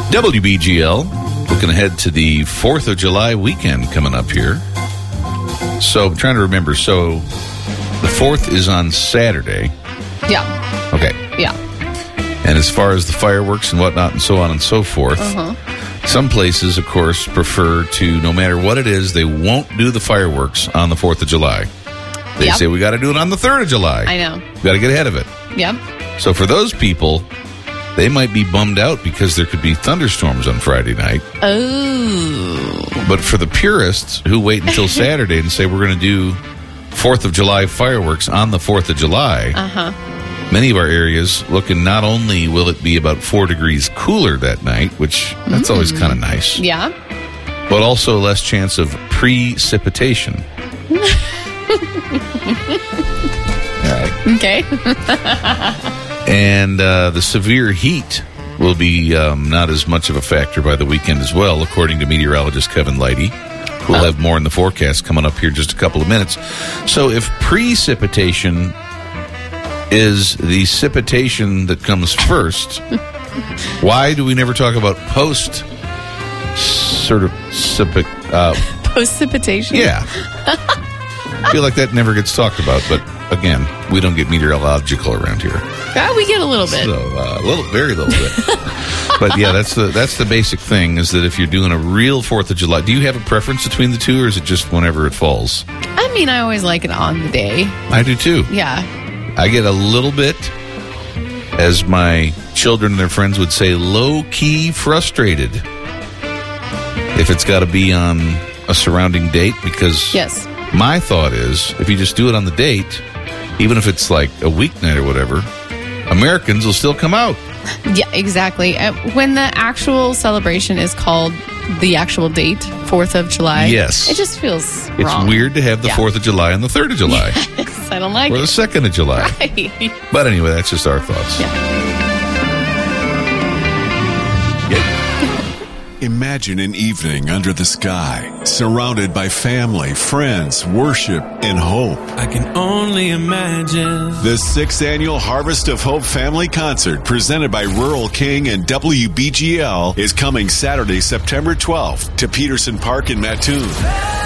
WBGL, looking ahead to the 4th of July weekend coming up here. So I'm trying to remember. So the 4th is on Saturday. Yeah. Okay. Yeah. And as far as the fireworks and whatnot and so on and so forth, some places, of course, prefer to, no matter what it is, they won't do the fireworks on the 4th of July. They say we got to do it on the 3rd of July. I know. We got to get ahead of it. Yep. So for those people, they might be bummed out because there could be thunderstorms on Friday night. Oh. But for the purists who wait until Saturday and say we're going to do 4th of July fireworks on the 4th of July, many of our areas looking, not only will it be about 4 degrees cooler that night, which that's always kind of nice. Yeah. But also less chance of precipitation. All right. Okay. And the severe heat will be not as much of a factor by the weekend as well, according to meteorologist Kevin Leidy, who will have more in the forecast coming up here in just a couple of minutes. So if precipitation is the precipitation that comes first, why do we never talk about post sort of precipitation? Yeah. I feel like that never gets talked about, but again, we don't get meteorological around here. Yeah, we get a little bit. So, very little bit. But yeah, that's the basic thing, is that if you're doing a real 4th of July, do you have a preference between the two, or is it just whenever it falls? I mean, I always like it on the day. I do too. Yeah. I get a little bit, as my children and their friends would say, low-key frustrated if it's got to be on a surrounding date, because my thought is, if you just do it on the date, even if it's like a weeknight or whatever, Americans will still come out. Yeah, exactly. When the actual celebration is called the actual date, 4th of July, it just feels wrong. It's weird to have the 4th of July and the 3rd of July. Yes, I don't like it. Or the 2nd of July. Right. But anyway, that's just our thoughts. Imagine an evening under the sky, surrounded by family, friends, worship, and hope. I can only imagine. The 6th Annual Harvest of Hope Family Concert, presented by Rural King and WBGL, is coming Saturday, September 12th to Peterson Park in Mattoon.